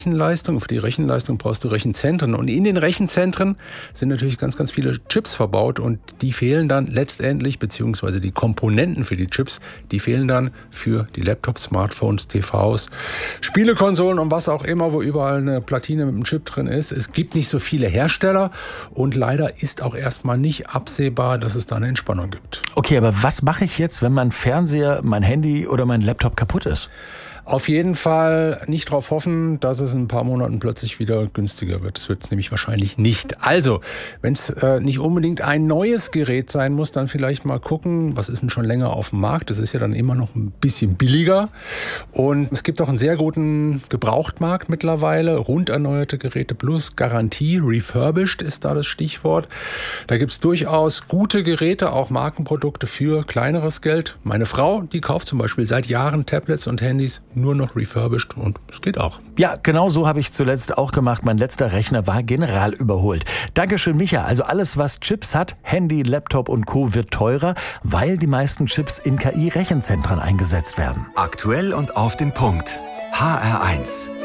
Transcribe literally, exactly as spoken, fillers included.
Rechenleistung. Für die Rechenleistung brauchst du Rechenzentren. Und in den Rechenzentren sind natürlich ganz, ganz viele Chips verbaut. Und die fehlen dann letztendlich, beziehungsweise die Komponenten für die Chips, die fehlen dann für die Laptops, Smartphones, T Vs, Spielekonsolen und was auch immer, wo überall eine Platine mit einem Chip drin ist. Es gibt nicht so viele Hersteller und leider ist auch erstmal nicht absehbar, dass es da eine Entspannung gibt. Okay, aber was mache ich jetzt, wenn mein Fernseher, mein Handy oder mein Laptop kaputt ist? Auf jeden Fall nicht darauf hoffen, dass es in ein paar Monaten plötzlich wieder günstiger wird. Das wird es nämlich wahrscheinlich nicht. Also, wenn es äh, nicht unbedingt ein neues Gerät sein muss, dann vielleicht mal gucken, was ist denn schon länger auf dem Markt. Das ist ja dann immer noch ein bisschen billiger. Und es gibt auch einen sehr guten Gebrauchtmarkt mittlerweile. Rund erneuerte Geräte plus Garantie. Refurbished ist da das Stichwort. Da gibt es durchaus gute Geräte, auch Markenprodukte für kleineres Geld. Meine Frau, die kauft zum Beispiel seit Jahren Tablets und Handys nur noch refurbished und es geht auch. Ja, genau so habe ich zuletzt auch gemacht. Mein letzter Rechner war general überholt. Dankeschön, Micha. Also alles, was Chips hat, Handy, Laptop und Co. wird teurer, weil die meisten Chips in K I-Rechenzentren eingesetzt werden. Aktuell und auf den Punkt. H R eins.